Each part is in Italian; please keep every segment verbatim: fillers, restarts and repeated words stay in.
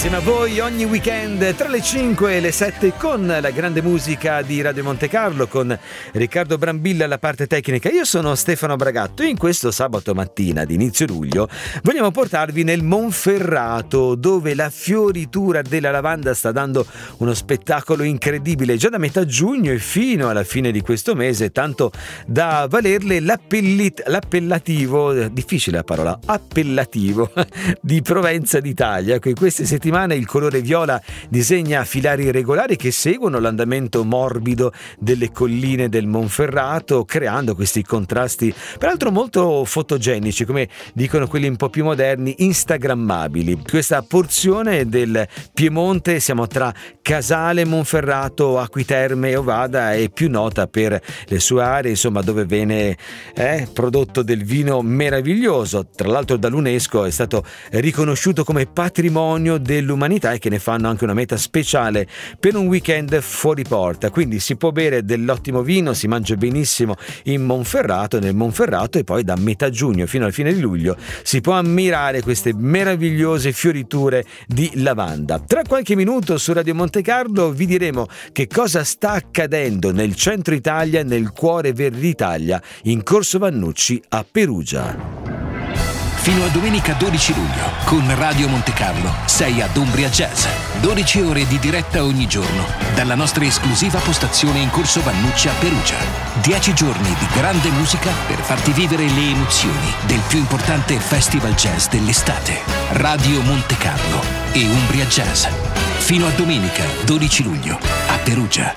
insieme a voi ogni weekend tra le cinque e le sette con la grande musica di Radio Monte Carlo, con Riccardo Brambilla alla parte tecnica. Io sono Stefano Bragatto e in questo sabato mattina di inizio luglio vogliamo portarvi nel Monferrato, dove la fioritura della lavanda sta dando uno spettacolo incredibile già da metà giugno e fino alla fine di questo mese, tanto da valerle l'appellit- l'appellativo, difficile la parola, appellativo di Provenza d'Italia. In queste settimane il colore viola disegna filari irregolari che seguono l'andamento morbido delle colline del Monferrato, creando questi contrasti peraltro molto fotogenici, come dicono quelli un po' più moderni, instagrammabili. Questa porzione del Piemonte, siamo tra Casale, Monferrato, Acquiterme e Ovada, è più nota per le sue aree, insomma, dove viene eh, prodotto del vino meraviglioso, tra l'altro dall'UNESCO è stato riconosciuto come patrimonio dell'umanità, e che ne fanno anche una meta speciale per un weekend fuori porta. Quindi si può bere dell'ottimo vino, si mangia benissimo in Monferrato, nel Monferrato, e poi da metà giugno fino alla fine di luglio si può ammirare queste meravigliose fioriture di lavanda. Tra qualche minuto su Radio Monte Carlo vi diremo che cosa sta accadendo nel centro Italia, nel cuore verde d'Italia, in Corso Vannucci a Perugia. Fino a domenica dodici luglio, con Radio Monte Carlo, sei ad Umbria Jazz. dodici ore di diretta ogni giorno, dalla nostra esclusiva postazione in Corso Vannucci a Perugia. dieci giorni di grande musica per farti vivere le emozioni del più importante festival jazz dell'estate. Radio Monte Carlo e Umbria Jazz. Fino a domenica dodici luglio, a Perugia.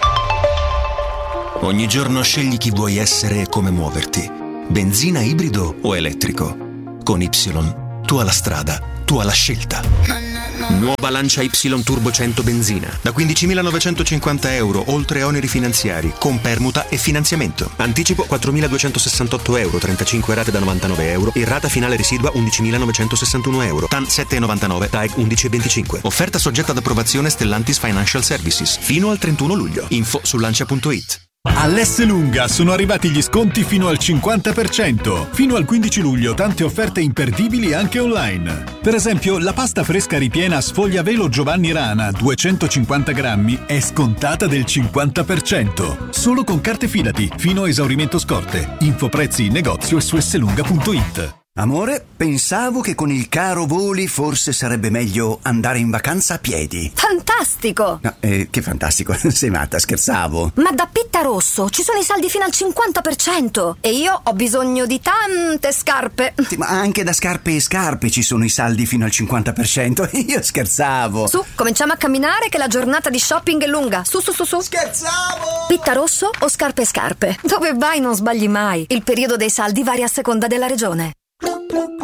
Ogni giorno scegli chi vuoi essere e come muoverti. Benzina, ibrido o elettrico. Con Y, tu hai la strada, tu hai la scelta. Nuova Lancia Y Turbo cento benzina, da quindicimilanovecentocinquanta euro, oltre oneri finanziari, con permuta e finanziamento. Anticipo quattromiladuecentosessantotto euro, trentacinque rate da novantanove euro e rata finale residua undicimilanovecentosessantuno euro. T A N sette virgola novantanove, T A E G undici virgola venticinque. Offerta soggetta ad approvazione Stellantis Financial Services. Fino al trentuno luglio. Info su lancia punto it. All'Esselunga sono arrivati gli sconti fino al cinquanta per cento. Fino al quindici luglio tante offerte imperdibili anche online. Per esempio, la pasta fresca ripiena sfogliavelo Giovanni Rana duecentocinquanta grammi è scontata del cinquanta per cento. Solo con carte Fidati, fino a esaurimento scorte. Info prezzi in negozio e su esselunga punto it. Amore, pensavo che con il caro voli forse sarebbe meglio andare in vacanza a piedi. Fantastico! No, eh, che fantastico, sei matta, scherzavo. Ma da Pittarosso ci sono i saldi fino al cinquanta per cento e io ho bisogno di tante scarpe. Sì, ma anche da scarpe e scarpe ci sono i saldi fino al cinquanta per cento. Io scherzavo. Su, cominciamo a camminare che la giornata di shopping è lunga. Su, su, su, su. Scherzavo! Pittarosso o scarpe e scarpe? Dove vai non sbagli mai. Il periodo dei saldi varia a seconda della regione.